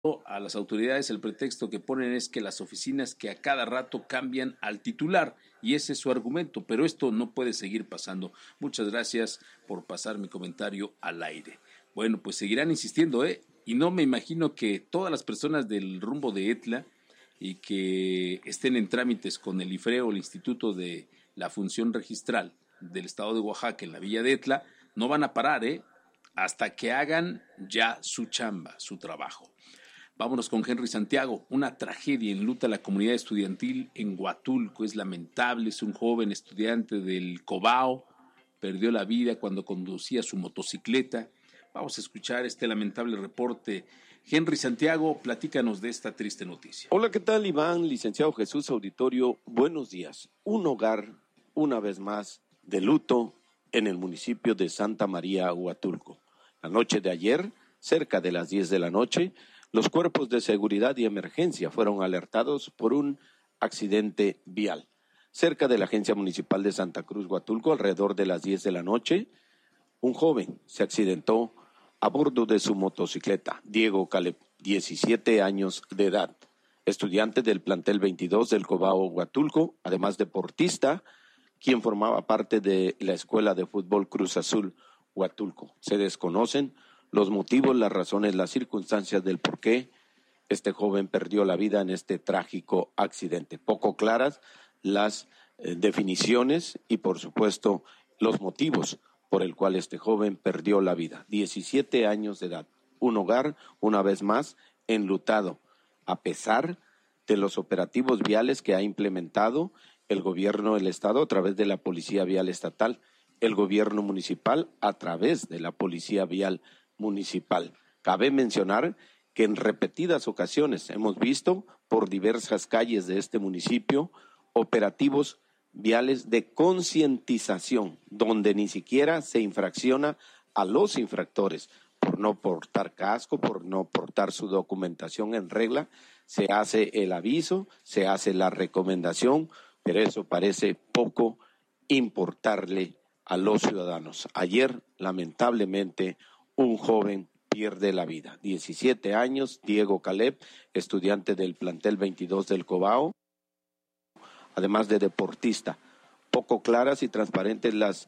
a las autoridades el pretexto que ponen es que las oficinas que a cada rato cambian al titular y ese es su argumento, pero esto no puede seguir pasando. Muchas gracias por pasar mi comentario al aire. Bueno, pues seguirán insistiendo, y no me imagino que todas las personas del rumbo de Etla y que estén en trámites con el IFREO, el Instituto de la Función Registral del Estado de Oaxaca en la Villa de Etla, no van a parar, hasta que hagan ya su chamba, su trabajo. Vámonos con Henry Santiago. Una tragedia enluta a la comunidad estudiantil en Huatulco. Es lamentable, es un joven estudiante del Cobao, perdió la vida cuando conducía su motocicleta. Vamos a escuchar este lamentable reporte. Henry Santiago, platícanos de esta triste noticia. Hola, ¿qué tal, Iván? Licenciado Jesús Auditorio, buenos días. Un hogar, una vez más, de luto en el municipio de Santa María, Huatulco. La noche de ayer, cerca de las 10 de la noche, los cuerpos de seguridad y emergencia fueron alertados por un accidente vial. Cerca de la Agencia Municipal de Santa Cruz, Huatulco, alrededor de las 10 de la noche, un joven se accidentó a bordo de su motocicleta, Diego Caleb, 17 años de edad, estudiante del plantel 22 del Cobao, Huatulco, además deportista, quien formaba parte de la Escuela de Fútbol Cruz Azul, Huatulco. Se desconocen los motivos, las razones, las circunstancias del por qué este joven perdió la vida en este trágico accidente. Poco claras las definiciones y, por supuesto, los motivos por el cual este joven perdió la vida. 17 años de edad. Un hogar, una vez más, enlutado, a pesar de los operativos viales que ha implementado el gobierno del Estado a través de la Policía Vial Estatal, el gobierno municipal a través de la Policía Vial Municipal. Cabe mencionar que en repetidas ocasiones hemos visto por diversas calles de este municipio operativos viales de concientización, donde ni siquiera se infracciona a los infractores por no portar casco, por no portar su documentación en regla. Se hace el aviso, se hace la recomendación, pero eso parece poco importarle a los ciudadanos. Ayer, lamentablemente, un joven pierde la vida. 17 años, Diego Caleb, estudiante del plantel 22 del Cobao, además de deportista. Poco claras y transparentes las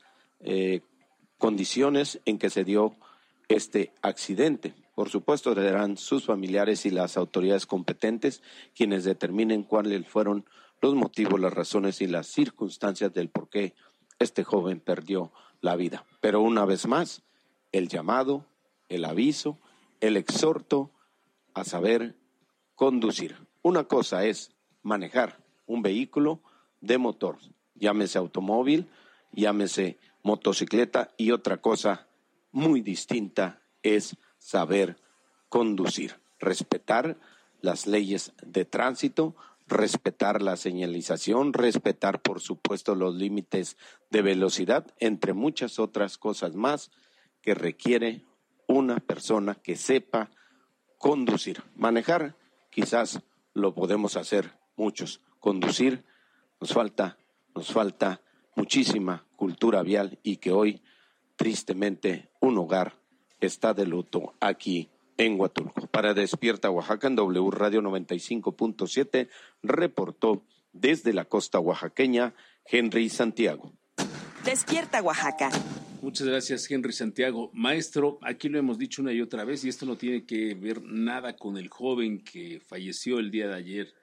condiciones en que se dio este accidente. Por supuesto, serán sus familiares y las autoridades competentes quienes determinen cuáles fueron los motivos, las razones y las circunstancias del por qué este joven perdió la vida. Pero una vez más, el llamado, el aviso, el exhorto a saber conducir. Una cosa es manejar un vehículo de motor, llámese automóvil, llámese motocicleta, y otra cosa muy distinta es saber conducir, respetar las leyes de tránsito, respetar la señalización, respetar, por supuesto, los límites de velocidad, entre muchas otras cosas más que requiere una persona que sepa conducir. Manejar, quizás lo podemos hacer muchos. Conducir, nos falta muchísima cultura vial y que hoy, tristemente, un hogar está de luto aquí en Huatulco. Para Despierta Oaxaca, en W Radio 95.7, reportó desde la costa oaxaqueña Henry Santiago. Despierta Oaxaca. Muchas gracias, Henry Santiago. Maestro, aquí lo hemos dicho una y otra vez y esto no tiene que ver nada con el joven que falleció el día de ayer.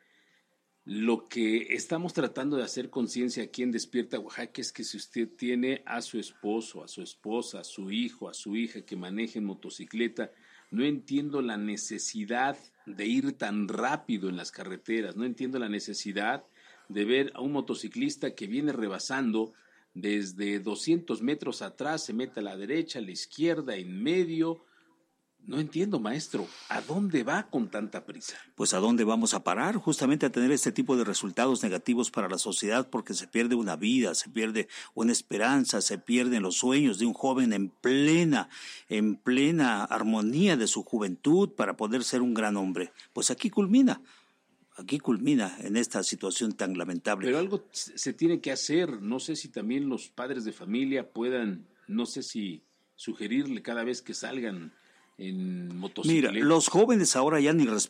Lo que estamos tratando de hacer conciencia aquí en Despierta Oaxaca es que si usted tiene a su esposo, a su esposa, a su hijo, a su hija que maneje motocicleta, no entiendo la necesidad de ir tan rápido en las carreteras, no entiendo la necesidad de ver a un motociclista que viene rebasando desde 200 metros atrás, se mete a la derecha, a la izquierda, en medio. No entiendo, maestro, ¿a dónde va con tanta prisa? Pues ¿a dónde vamos a parar? Justamente a tener este tipo de resultados negativos para la sociedad, porque se pierde una vida, se pierde una esperanza, se pierden los sueños de un joven en plena armonía de su juventud para poder ser un gran hombre. Pues aquí culmina en esta situación tan lamentable. Pero algo se tiene que hacer. No sé si también los padres de familia puedan, no sé si sugerirle cada vez que salgan en motocicleta. Mira, los jóvenes ahora ya ni